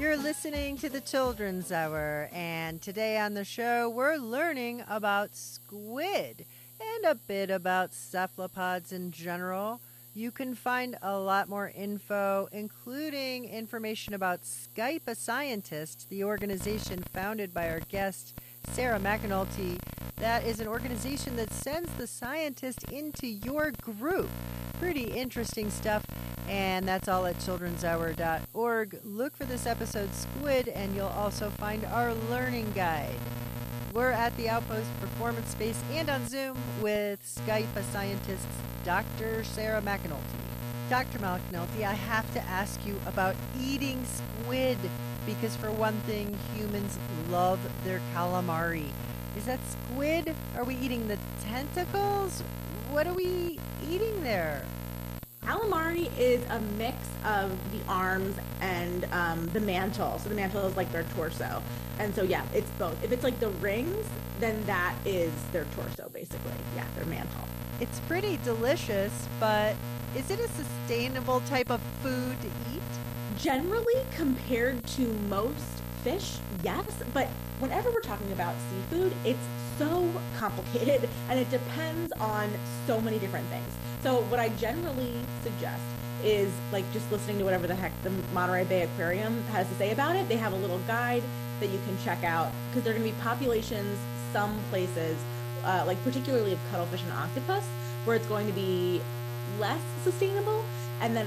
You're listening to the Children's Hour, and today on the show, we're learning about squid and a bit about cephalopods in general. You can find a lot more info, including information about Skype a Scientist, the organization founded by our guest, Sarah McAnulty. That is an organization that sends the scientist into your group. Pretty interesting stuff. And that's all at childrenshour.org. Look for this episode, Squid, and you'll also find our learning guide. We're at the Outpost Performance Space and on Zoom with Skype a Scientist's Dr. Sarah McAnulty. Dr. McAnulty, I have to ask you about eating squid, because for one thing, humans love their calamari. Is that squid? Are we eating the tentacles? What are we eating there? Calamari is a mix of the arms and the mantle. So the mantle is like their torso. And so, yeah, it's both. If it's like the rings, then that is their torso, basically. Yeah, their mantle. It's pretty delicious, but is it a sustainable type of food to eat? Generally, compared to most fish, yes. But whenever we're talking about seafood, it's so complicated and it depends on so many different things. So what I generally suggest is like just listening to whatever the heck the Monterey Bay Aquarium has to say about it. They have a little guide that you can check out because there are going to be populations, some places, like particularly of cuttlefish and octopus, where it's going to be less sustainable. And then